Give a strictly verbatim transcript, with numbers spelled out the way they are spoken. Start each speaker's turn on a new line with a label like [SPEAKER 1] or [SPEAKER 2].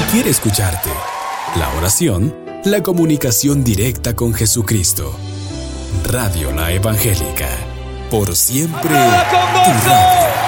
[SPEAKER 1] quiere escucharte. La oración, la comunicación directa con Jesucristo. Radio La Evangélica. Por siempre tu radio.